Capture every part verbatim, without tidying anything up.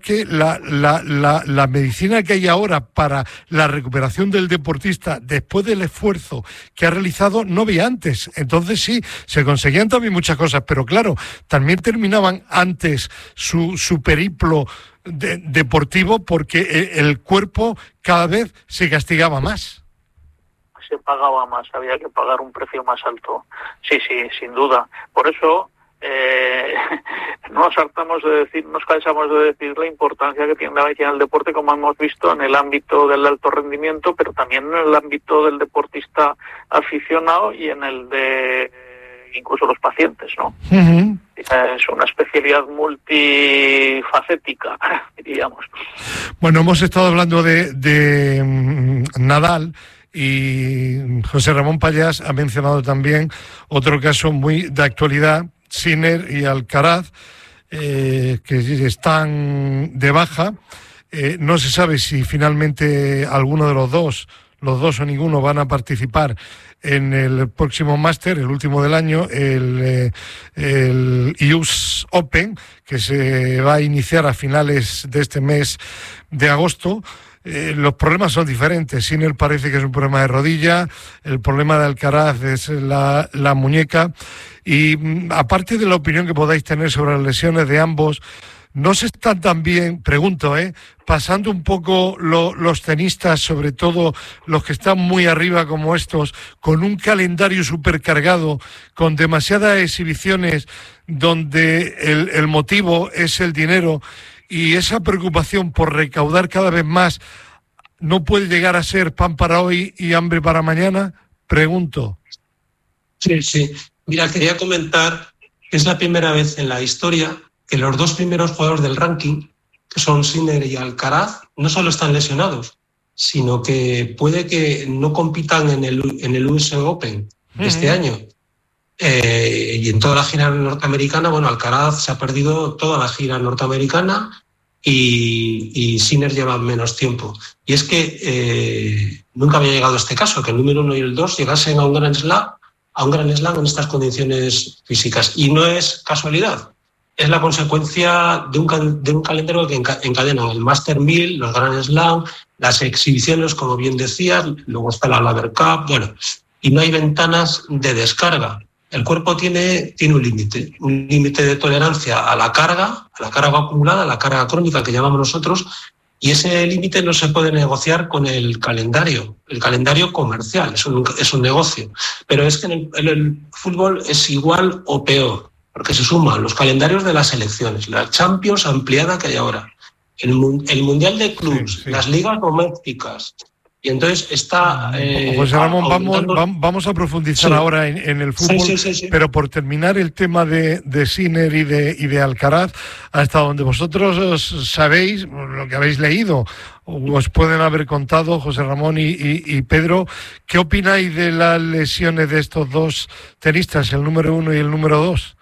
que la, la, la, la medicina que hay ahora para la recuperación del deportista después del esfuerzo que ha realizado no había antes. Entonces sí, se conseguían también muchas cosas, pero claro, también terminaban antes su, su periplo de, deportivo porque el, el cuerpo cada vez se castigaba más. Se pagaba más, había que pagar un precio más alto. Sí, sí, sin duda. Por eso eh, no nos hartamos de decir, nos cansamos de decir la importancia que tiene la medicina del deporte, como hemos visto en el ámbito del alto rendimiento, pero también en el ámbito del deportista aficionado y en el de incluso los pacientes, ¿no? Uh-huh. Es una especialidad multifacética, diríamos. Bueno, hemos estado hablando de, de um, Nadal. Y José Ramón Pallás ha mencionado también otro caso muy de actualidad, Sinner y Alcaraz, eh, que están de baja. Eh, no se sabe si finalmente alguno de los dos, los dos o ninguno, van a participar en el próximo máster, el último del año, el, eh, el U S Open, que se va a iniciar a finales de este mes de agosto. Eh, los problemas son diferentes. Sinner parece que es un problema de rodilla, el problema de Alcaraz es la, la muñeca. Y mm, aparte de la opinión que podáis tener sobre las lesiones de ambos, ¿no se están también, pregunto, eh, pasando un poco lo, los tenistas, sobre todo los que están muy arriba como estos, con un calendario supercargado, con demasiadas exhibiciones donde el, el motivo es el dinero? Y esa preocupación por recaudar cada vez más no puede llegar a ser pan para hoy y hambre para mañana, pregunto. Sí, sí. Mira, quería comentar que es la primera vez en la historia que los dos primeros jugadores del ranking, que son Sinner y Alcaraz, no solo están lesionados, sino que puede que no compitan en el, en el U S Open de este uh-huh. año. Eh, y en toda la gira norteamericana, bueno, Alcaraz se ha perdido toda la gira norteamericana y, y Sinner lleva menos tiempo. Y es que eh, nunca había llegado a este caso, que el número uno y el dos llegasen a un Grand Slam, a un Grand Slam en estas condiciones físicas. Y no es casualidad, es la consecuencia de un, de un calendario que encadena el Master mil, los Grand Slam, las exhibiciones, como bien decías, luego está la Laver Cup, bueno, y no hay ventanas de descarga. El cuerpo tiene, tiene un límite, un límite de tolerancia a la carga, a la carga acumulada, a la carga crónica que llamamos nosotros, y ese límite no se puede negociar con el calendario, el calendario comercial, es un, es un negocio. Pero es que en el, en el fútbol es igual o peor, porque se suman los calendarios de las selecciones, la Champions ampliada que hay ahora, el, el Mundial de Clubs, sí, sí. las ligas domésticas. Y entonces está... Eh, José Ramón, vamos, vamos a profundizar sí. ahora en, en el fútbol, sí, sí, sí, sí. pero por terminar el tema de, de Sinner y de, y de Alcaraz, hasta donde vosotros sabéis, lo que habéis leído, os pueden haber contado, José Ramón y, y, y Pedro, ¿qué opináis de las lesiones de estos dos tenistas, el número uno y el número dos?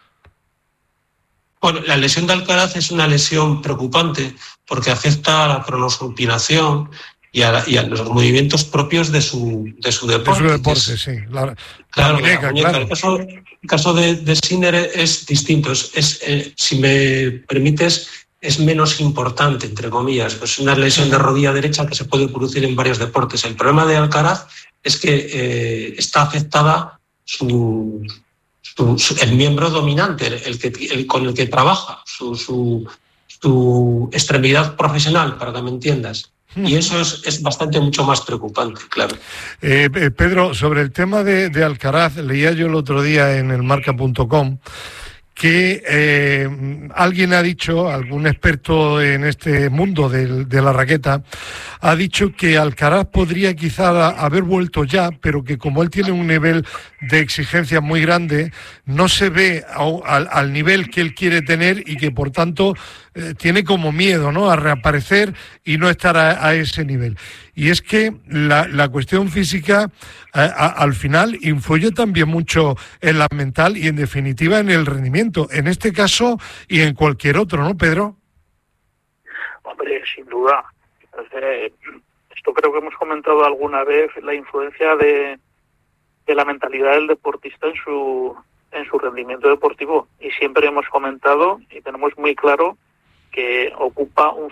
Bueno, la lesión de Alcaraz es una lesión preocupante porque afecta a la cronosulpinación y a, y a los movimientos propios de su, de su deporte. De su deporte, es, sí. La, claro, la muñeca, la muñeca. Claro. El caso, el caso de, de Sinner es distinto. Es, es eh, si me permites, es menos importante, entre comillas. Es una lesión de rodilla derecha que se puede producir en varios deportes. El problema de Alcaraz es que eh, está afectada su, su, su, el miembro dominante, el, que, el con el que trabaja, su, su, su extremidad profesional, para que me entiendas. Y eso es, es bastante mucho más preocupante, claro. Eh, eh, Pedro, sobre el tema de, de Alcaraz, leía yo el otro día en el marca punto com que eh, alguien ha dicho, algún experto en este mundo de, de la raqueta, ha dicho que Alcaraz podría quizá haber vuelto ya, pero que como él tiene un nivel de exigencia muy grande, no se ve a, al, al nivel que él quiere tener y que por tanto eh, tiene como miedo, ¿no?, a reaparecer y no estar a, a ese nivel. Y es que la, la cuestión física a, a, al final influye también mucho en la mental y en definitiva en el rendimiento, en este caso y en cualquier otro, ¿no, Pedro? Hombre, sin duda. Eh, esto creo que hemos comentado alguna vez, la influencia de, de la mentalidad del deportista en su en su rendimiento deportivo, y siempre hemos comentado y tenemos muy claro que ocupa un